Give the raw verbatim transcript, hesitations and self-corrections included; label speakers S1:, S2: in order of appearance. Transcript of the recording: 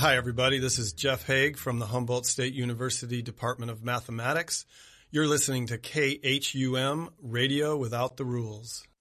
S1: Hi, everybody. This is Jeff Haig from the Humboldt State University Department of Mathematics. You're listening to K H U M, Radio Without the Rules.